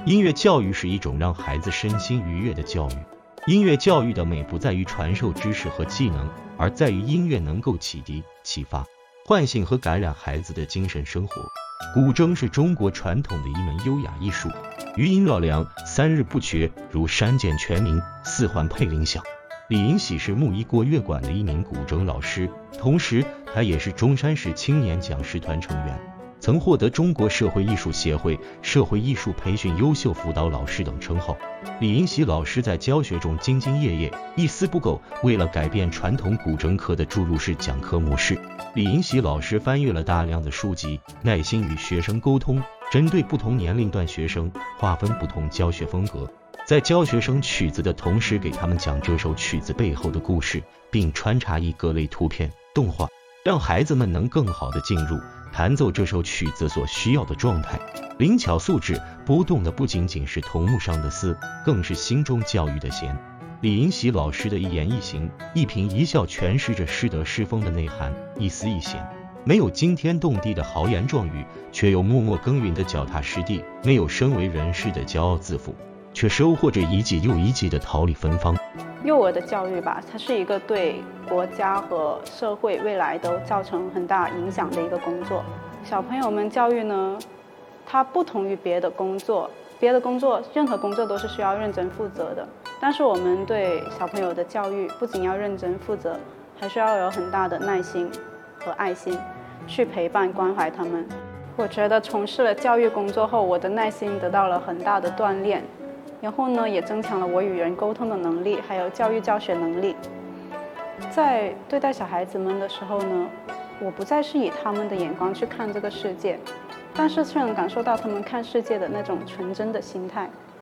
音乐教育是一种让孩子身心愉悦的教育。音乐教育的美不在于传授知识和技能，而在于音乐能够启迪、启发、唤醒和感染孩子的精神生活。古筝是中国传统的一门优雅艺术，余音绕梁，三日不绝，如山涧泉鸣，四环配铃响。李银喜是木一国乐馆的一名古筝老师，同时他也是中山市青年讲师团成员，曾获得中国社会艺术协会社会艺术培训优秀辅导老师等称号。李银喜老师在教学中兢兢业业，一丝不苟，为了改变传统古筝课的注入式讲课模式，李银喜老师翻阅了大量的书籍，耐心与学生沟通，针对不同年龄段学生划分不同教学风格，在教学生曲子的同时给他们讲这首曲子背后的故事，并穿插各类图片、动画，让孩子们能更好地进入弹奏这首曲子所需要的状态。灵巧素质拨动的不仅仅是桐木上的丝，更是心中教育的弦。李银喜老师的一言一行、一颦一笑诠释着师德师风的内涵，一丝一弦，没有惊天动地的豪言壮语，却有默默耕耘的脚踏实地；没有身为人师的骄傲自负，却收获着一季又一季的桃李芬芳。 幼儿的教育吧，它是一个对国家和社会未来都造成很大影响的一个工作。小朋友们教育呢，它不同于别的工作，任何工作都是需要认真负责的。但是我们对小朋友的教育，不仅要认真负责，还需要有很大的耐心和爱心，去陪伴关怀他们。我觉得从事了教育工作后，我的耐心得到了很大的锻炼。然后呢，也增强了我与人沟通的能力，还有教育教学能力。在对待小孩子们的时候呢，我不再是以他们的眼光去看这个世界，但是却能感受到他们看世界的那种纯真的心态。